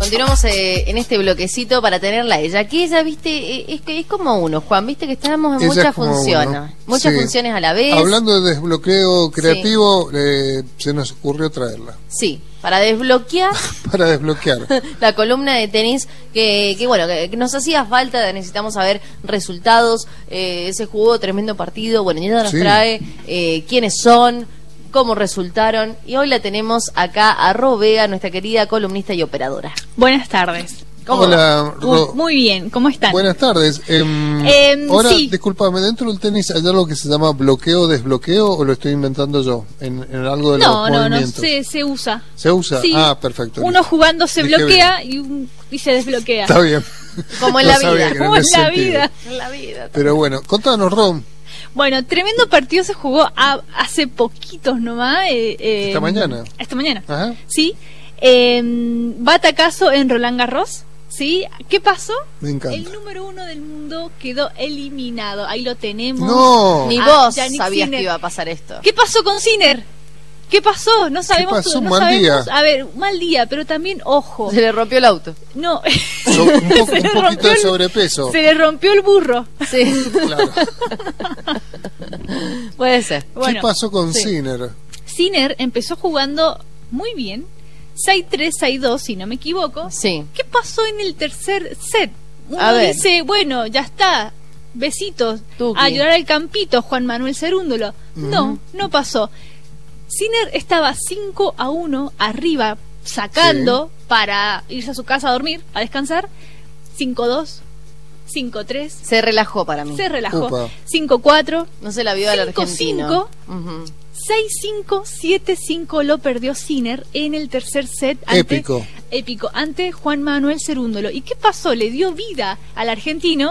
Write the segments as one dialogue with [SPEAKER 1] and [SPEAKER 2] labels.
[SPEAKER 1] continuamos en este bloquecito para tenerla a ella. Que ella, viste, es como uno, Juan, viste que estamos en
[SPEAKER 2] Ella
[SPEAKER 1] muchas
[SPEAKER 2] es como
[SPEAKER 1] funciones.
[SPEAKER 2] uno.
[SPEAKER 1] Muchas
[SPEAKER 2] Sí.
[SPEAKER 1] funciones a la vez.
[SPEAKER 2] Hablando de desbloqueo creativo, se nos ocurrió traerla.
[SPEAKER 1] Sí, para desbloquear
[SPEAKER 2] Para desbloquear.
[SPEAKER 1] la columna de tenis que bueno, que nos hacía falta, necesitamos saber resultados. Se jugó tremendo partido, bueno, y ella nos
[SPEAKER 2] Sí.
[SPEAKER 1] trae quiénes son, cómo resultaron, y hoy la tenemos acá a Ro Vega, nuestra querida columnista y operadora.
[SPEAKER 3] Buenas tardes.
[SPEAKER 1] ¿Cómo
[SPEAKER 2] Hola, Ro.
[SPEAKER 3] Muy bien, ¿cómo están?
[SPEAKER 2] Buenas tardes. Ahora,
[SPEAKER 3] sí.
[SPEAKER 2] discúlpame, ¿dentro del tenis hay algo que se llama bloqueo-desbloqueo o lo estoy inventando yo? En algo de
[SPEAKER 3] No,
[SPEAKER 2] los
[SPEAKER 3] no,
[SPEAKER 2] movimientos.
[SPEAKER 3] se usa.
[SPEAKER 2] ¿Se usa?
[SPEAKER 3] Sí.
[SPEAKER 2] Ah, perfecto.
[SPEAKER 3] Uno jugando se
[SPEAKER 2] Dije
[SPEAKER 3] bloquea y se desbloquea.
[SPEAKER 2] Está bien.
[SPEAKER 1] Como en
[SPEAKER 2] No
[SPEAKER 1] la
[SPEAKER 2] sabía
[SPEAKER 1] vida.
[SPEAKER 2] que era
[SPEAKER 3] Como en
[SPEAKER 2] ese
[SPEAKER 3] la
[SPEAKER 2] sentido.
[SPEAKER 3] vida.
[SPEAKER 1] En la vida.
[SPEAKER 2] Pero bueno, contanos, Rom.
[SPEAKER 3] Bueno, tremendo partido se jugó hace poquitos nomás.
[SPEAKER 2] Esta mañana.
[SPEAKER 3] Esta mañana.
[SPEAKER 2] Ajá.
[SPEAKER 3] Sí. Batacazo en Roland Garros. ¿Sí? ¿Qué pasó?
[SPEAKER 2] Me encanta.
[SPEAKER 3] El número 1 del mundo quedó eliminado. Ahí lo tenemos.
[SPEAKER 2] No.
[SPEAKER 1] Ni
[SPEAKER 3] Ah,
[SPEAKER 1] vos
[SPEAKER 3] Jannik
[SPEAKER 1] sabías
[SPEAKER 3] Sinner.
[SPEAKER 1] que iba a pasar esto.
[SPEAKER 3] ¿Qué pasó con Sinner? ¿Qué pasó? No sabemos.
[SPEAKER 2] pasó?
[SPEAKER 3] No
[SPEAKER 2] Mal
[SPEAKER 3] sabemos.
[SPEAKER 2] día.
[SPEAKER 3] A ver, mal día, pero también, ojo.
[SPEAKER 1] Se le rompió el auto.
[SPEAKER 3] No.
[SPEAKER 2] Un
[SPEAKER 3] Se
[SPEAKER 2] poquito
[SPEAKER 3] le rompió
[SPEAKER 2] de
[SPEAKER 3] el-
[SPEAKER 2] sobrepeso.
[SPEAKER 3] Se le rompió el burro.
[SPEAKER 1] Sí,
[SPEAKER 2] Claro.
[SPEAKER 1] puede ser.
[SPEAKER 3] Bueno,
[SPEAKER 2] ¿Qué pasó con
[SPEAKER 1] sí.
[SPEAKER 2] Sinner?
[SPEAKER 3] Sinner empezó jugando muy bien. 6-3, 6-2, si no me equivoco.
[SPEAKER 1] Sí.
[SPEAKER 3] ¿Qué pasó en el tercer set? Uno
[SPEAKER 1] A ver.
[SPEAKER 3] dice, bueno, ya está. Besitos.
[SPEAKER 1] Tuki.
[SPEAKER 3] A llorar al campito, Juan Manuel Cerúndolo. No,
[SPEAKER 2] Ujú.
[SPEAKER 3] no pasó. Sinner estaba 5-1 arriba, sacando para irse a su casa a dormir, a descansar. 5-2, 5-3.
[SPEAKER 1] Se relajó para mí.
[SPEAKER 3] Se relajó.
[SPEAKER 2] Upa.
[SPEAKER 3] 5-4.
[SPEAKER 1] No se la vio al
[SPEAKER 3] 5-5.
[SPEAKER 1] argentino. Ujú.
[SPEAKER 3] 6-5, 7-5 lo perdió Sinner en el tercer set.
[SPEAKER 2] Épico.
[SPEAKER 3] Épico, ante Juan Manuel Cerúndolo. ¿Y qué pasó? Le dio vida al argentino.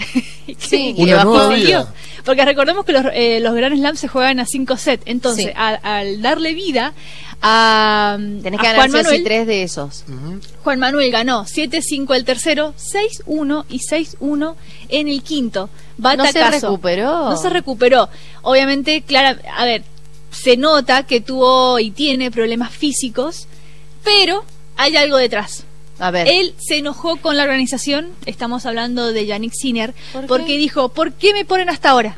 [SPEAKER 1] Sí,
[SPEAKER 3] que
[SPEAKER 1] y le
[SPEAKER 2] Una
[SPEAKER 1] bajó.
[SPEAKER 2] nueva
[SPEAKER 3] consiguió.
[SPEAKER 2] vida.
[SPEAKER 3] Porque recordemos que los Grand Slam se juegan a 5 sets. Entonces,
[SPEAKER 1] Sí.
[SPEAKER 3] al darle vida a,
[SPEAKER 1] Tenés que
[SPEAKER 3] a
[SPEAKER 1] ganar
[SPEAKER 3] Juan
[SPEAKER 1] sí o sí
[SPEAKER 3] Manuel,
[SPEAKER 1] 3 de esos.
[SPEAKER 2] Ujú.
[SPEAKER 3] Juan Manuel ganó 7-5 el tercero, 6-1 y 6-1 en el quinto.
[SPEAKER 1] No se
[SPEAKER 3] Batacazo.
[SPEAKER 1] recuperó.
[SPEAKER 3] No se recuperó. Obviamente, Clara, a ver, se nota que tuvo y tiene problemas físicos, pero hay algo detrás.
[SPEAKER 1] A ver.
[SPEAKER 3] Él se enojó con la organización, estamos hablando de Jannik Sinner,
[SPEAKER 1] ¿Por qué?
[SPEAKER 3] porque dijo, ¿por qué me ponen hasta ahora?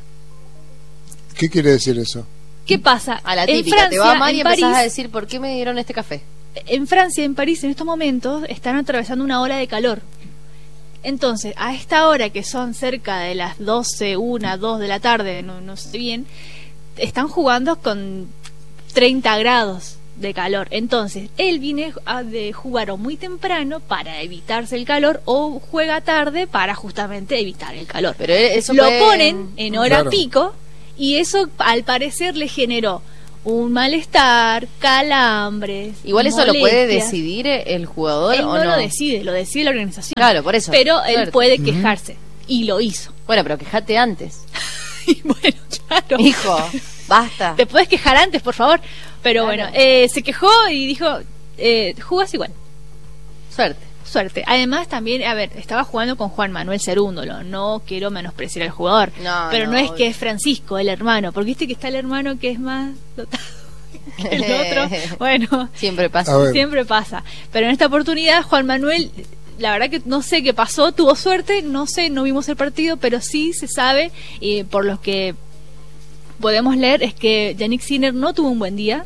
[SPEAKER 2] ¿Qué quiere decir eso?
[SPEAKER 3] ¿Qué pasa?
[SPEAKER 1] A la
[SPEAKER 3] En
[SPEAKER 1] típica,
[SPEAKER 3] Francia,
[SPEAKER 1] te va mal y
[SPEAKER 3] en
[SPEAKER 1] empezás
[SPEAKER 3] París,
[SPEAKER 1] a decir, ¿por qué me dieron este café?
[SPEAKER 3] en Francia, en París, en estos momentos, están atravesando una ola de calor. Entonces, a esta hora, que son cerca de las 12, 1, 2 de la tarde, no sé bien, están jugando con 30 grados de calor. Entonces, él viene de jugar o muy temprano para evitarse el calor o juega tarde para justamente evitar el calor.
[SPEAKER 1] Pero eso
[SPEAKER 3] Lo
[SPEAKER 1] fue-
[SPEAKER 3] ponen en hora
[SPEAKER 2] Claro.
[SPEAKER 3] pico y eso al parecer le generó un malestar, calambres.
[SPEAKER 1] Igual eso lo puede
[SPEAKER 3] molestias.
[SPEAKER 1] decidir el jugador
[SPEAKER 3] Él
[SPEAKER 1] o
[SPEAKER 3] no
[SPEAKER 1] no.
[SPEAKER 3] lo decide, lo decide la organización.
[SPEAKER 1] Claro, por eso.
[SPEAKER 3] Pero él
[SPEAKER 1] Suerte.
[SPEAKER 3] puede
[SPEAKER 2] Ujú.
[SPEAKER 3] quejarse y lo hizo.
[SPEAKER 1] Bueno, pero quejate antes.
[SPEAKER 3] Y bueno, claro.
[SPEAKER 1] Hijo, basta.
[SPEAKER 3] Te puedes quejar antes, por favor. Pero
[SPEAKER 1] Claro.
[SPEAKER 3] bueno, se quejó y dijo, jugás igual.
[SPEAKER 1] Suerte.
[SPEAKER 3] Suerte. Además también, a ver, estaba jugando con Juan Manuel Cerúndolo. No quiero menospreciar al jugador.
[SPEAKER 1] No,
[SPEAKER 3] pero no,
[SPEAKER 1] no,
[SPEAKER 3] es
[SPEAKER 1] obvio.
[SPEAKER 3] que es Francisco, el hermano. Porque viste que está el hermano que es más dotado que el otro. Bueno,
[SPEAKER 1] Siempre pasa.
[SPEAKER 2] A ver.
[SPEAKER 3] siempre pasa. Pero en esta oportunidad, Juan Manuel, la verdad que no sé qué pasó, tuvo suerte, no sé, no vimos el partido, pero sí se sabe, y por los que podemos leer, es que Jannik Sinner no tuvo un buen día.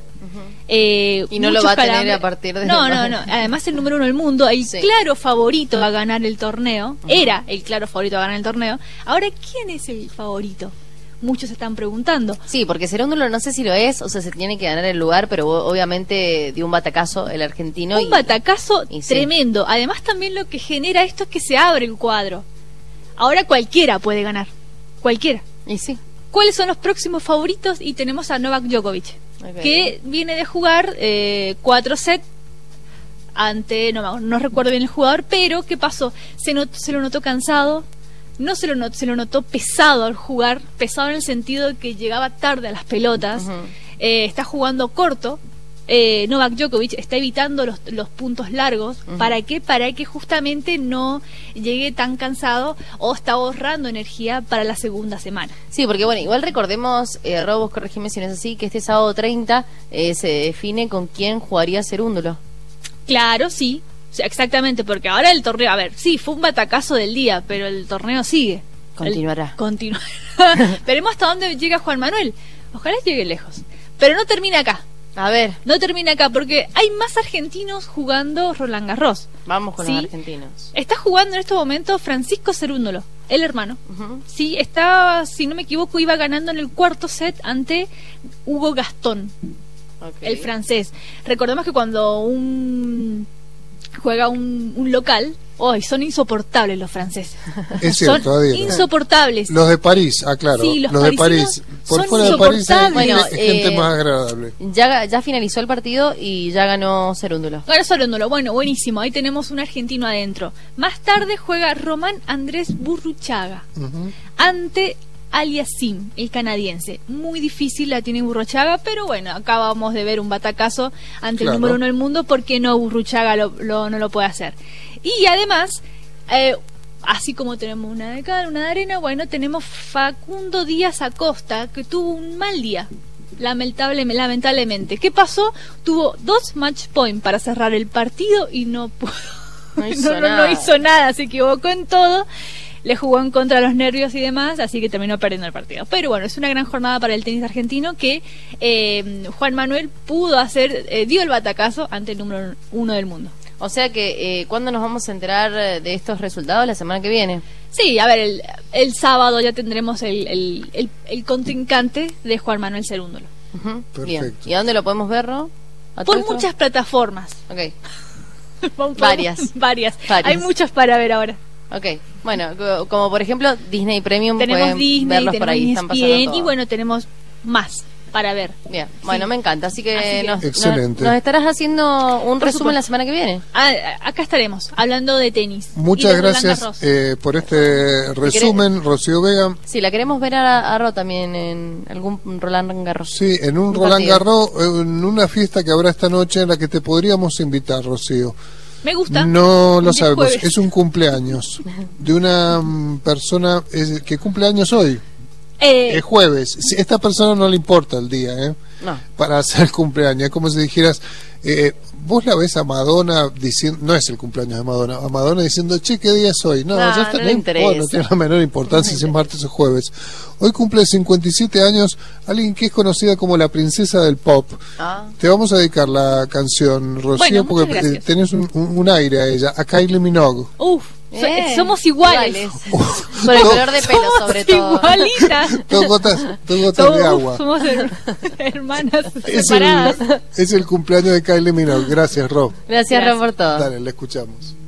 [SPEAKER 1] Y no lo
[SPEAKER 3] Muchos
[SPEAKER 1] va a tener
[SPEAKER 3] calambres.
[SPEAKER 1] a partir de...
[SPEAKER 3] No. Además, el número 1 del mundo, el
[SPEAKER 1] Sí.
[SPEAKER 3] claro favorito a ganar el torneo, era el claro favorito a ganar el torneo. Ahora, ¿quién es el favorito? Muchos se están preguntando.
[SPEAKER 1] Sí, porque Cerúndolo no sé si lo es, o sea, se tiene que ganar el lugar, pero obviamente dio un batacazo el argentino.
[SPEAKER 3] Un batacazo
[SPEAKER 1] y sí.
[SPEAKER 3] tremendo. Además, también lo que genera esto es que se abre el cuadro. Ahora cualquiera puede ganar. Cualquiera.
[SPEAKER 1] Y sí.
[SPEAKER 3] ¿Cuáles son los próximos favoritos? Y tenemos a Novak Djokovic,
[SPEAKER 1] Ok.
[SPEAKER 3] que viene de jugar 4 sets ante, no recuerdo bien el jugador, pero ¿qué pasó? Se lo notó cansado, no se lo notó pesado al jugar, pesado en el sentido de que llegaba tarde a las pelotas,
[SPEAKER 1] Ujú.
[SPEAKER 3] está jugando corto. Novak Djokovic está evitando los puntos largos.
[SPEAKER 1] Ujú.
[SPEAKER 3] ¿Para qué? Para que justamente no llegue tan cansado o está ahorrando energía para la segunda semana.
[SPEAKER 1] Sí, porque bueno, igual recordemos, Robos, corregime si no es así, que este sábado 30 se define con quién jugaría Cerúndolo.
[SPEAKER 3] Claro, sí. Sí, exactamente, porque ahora el torneo, a ver, sí, fue un batacazo del día, pero el torneo sigue.
[SPEAKER 1] Continuará.
[SPEAKER 3] Continuará. Veremos hasta dónde llega Juan Manuel. Ojalá llegue lejos. Pero no termina acá.
[SPEAKER 1] A ver,
[SPEAKER 3] No termina acá porque hay más argentinos jugando Roland Garros.
[SPEAKER 1] vamos con
[SPEAKER 3] Sí.
[SPEAKER 1] los argentinos.
[SPEAKER 3] Está jugando en estos momentos Francisco Cerúndolo, el hermano.
[SPEAKER 1] Ujú.
[SPEAKER 3] Sí, está, si no me equivoco, iba ganando en el cuarto set ante Hugo Gastón,
[SPEAKER 1] Ok.
[SPEAKER 3] el francés. Recordemos que cuando juega un local, hoy son insoportables los franceses.
[SPEAKER 2] Es cierto,
[SPEAKER 3] Son
[SPEAKER 2] Adriana.
[SPEAKER 3] insoportables.
[SPEAKER 2] Los de París, claro.
[SPEAKER 3] Sí, los
[SPEAKER 2] de
[SPEAKER 3] parisinos
[SPEAKER 2] París. Por
[SPEAKER 3] son
[SPEAKER 2] fuera de París hay
[SPEAKER 3] insoportables.
[SPEAKER 1] Bueno,
[SPEAKER 2] gente más agradable.
[SPEAKER 1] Ya finalizó el partido y ya ganó Cerúndulo.
[SPEAKER 3] Ganó Cerúndolo, bueno, buenísimo. Ahí tenemos un argentino adentro. Más tarde juega Román Andrés Burruchaga
[SPEAKER 2] Ujú.
[SPEAKER 3] ante Aliasim, el canadiense. Muy difícil la tiene Burruchaga, pero bueno, acabamos de ver un batacazo ante
[SPEAKER 2] Claro.
[SPEAKER 3] el número 1 del mundo, porque no Burruchaga no lo puede hacer. Y además, así como tenemos una de cal, una de arena, bueno, tenemos Facundo Díaz Acosta, que tuvo un mal día. Lamentablemente. ¿Qué pasó? Tuvo 2 match point para cerrar el partido y no pudo.
[SPEAKER 1] No hizo nada.
[SPEAKER 3] No hizo nada, se equivocó en todo. Le jugó en contra de los nervios y demás, así que terminó perdiendo el partido. Pero bueno, es una gran jornada para el tenis argentino, que Juan Manuel pudo hacer, dio el batacazo ante el número 1 del mundo.
[SPEAKER 1] O sea que, ¿cuándo nos vamos a enterar de estos resultados? La semana que viene.
[SPEAKER 3] Sí, a ver, el sábado ya tendremos el contrincante de Juan Manuel Cerúndolo.
[SPEAKER 1] Ujú. Bien.
[SPEAKER 2] Perfecto.
[SPEAKER 1] ¿Y a dónde lo podemos ver, Ro? ¿A todo
[SPEAKER 3] Por
[SPEAKER 1] esto?
[SPEAKER 3] muchas plataformas.
[SPEAKER 1] Ok,
[SPEAKER 3] Varias.
[SPEAKER 1] Varias.
[SPEAKER 3] Hay muchas para ver ahora.
[SPEAKER 1] ok. Bueno, como por ejemplo Disney Premium,
[SPEAKER 3] Tenemos
[SPEAKER 1] pueden
[SPEAKER 3] Disney,
[SPEAKER 1] verlos por ahí,
[SPEAKER 3] tenemos
[SPEAKER 1] están pasando
[SPEAKER 3] ESPN
[SPEAKER 1] todo.
[SPEAKER 3] y bueno, tenemos más para ver.
[SPEAKER 1] Bien, bueno,
[SPEAKER 3] Sí.
[SPEAKER 1] me encanta. Así que,
[SPEAKER 3] Así que-
[SPEAKER 1] nos
[SPEAKER 2] Excelente.
[SPEAKER 1] estarás haciendo un
[SPEAKER 3] Por
[SPEAKER 1] resumen
[SPEAKER 3] supuesto.
[SPEAKER 1] la semana que viene.
[SPEAKER 3] Acá estaremos, hablando de tenis. y
[SPEAKER 2] Muchas
[SPEAKER 3] de Roland
[SPEAKER 2] gracias
[SPEAKER 3] Garros.
[SPEAKER 2] por este resumen, Rocío Vega.
[SPEAKER 1] Sí, la queremos ver a Ro también en algún Roland Garros.
[SPEAKER 2] Sí, en un
[SPEAKER 1] Un
[SPEAKER 2] Roland
[SPEAKER 1] partido.
[SPEAKER 2] Garros, en una fiesta que habrá esta noche en la que te podríamos invitar, Rocío.
[SPEAKER 3] Me gusta.
[SPEAKER 2] No lo
[SPEAKER 3] Es
[SPEAKER 2] sabemos,
[SPEAKER 3] jueves.
[SPEAKER 2] es un cumpleaños de una persona que cumple años hoy, es jueves. Si esta persona no le importa el día,
[SPEAKER 1] No.
[SPEAKER 2] para hacer el cumpleaños. Es como si dijeras, vos la ves a Madonna diciendo, no es el cumpleaños de Madonna, a Madonna diciendo, che, ¿qué día es hoy? No,
[SPEAKER 1] No,
[SPEAKER 2] ya está,
[SPEAKER 1] no le interesa.
[SPEAKER 2] no tiene la menor importancia si es martes o jueves. Hoy cumple 57 años alguien que es conocida como la princesa del pop.
[SPEAKER 1] Ah,
[SPEAKER 2] Te vamos a dedicar la canción, Rocío,
[SPEAKER 3] Bueno, muchas
[SPEAKER 2] porque
[SPEAKER 3] gracias.
[SPEAKER 2] tenés un aire a ella, a Kylie Minogue.
[SPEAKER 3] Uf,
[SPEAKER 1] bien.
[SPEAKER 3] somos iguales.
[SPEAKER 1] Por el
[SPEAKER 2] No.
[SPEAKER 1] color de pelo, sobre todo.
[SPEAKER 3] Igualitas.
[SPEAKER 2] Dos gotas de agua.
[SPEAKER 3] Somos hermanas
[SPEAKER 2] Es
[SPEAKER 3] separadas.
[SPEAKER 2] es el cumpleaños de Kylie Minogue. Gracias, Ro.
[SPEAKER 1] Gracias, Ro, por todo.
[SPEAKER 2] Dale, le escuchamos.